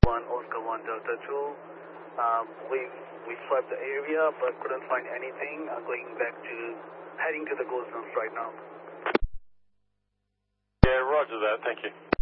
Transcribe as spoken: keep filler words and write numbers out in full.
one, Oscar one, Delta two. Um, we we swept the area but couldn't find anything. Uh, going back to, heading to the ghost zones right now. Yeah, roger that, thank you.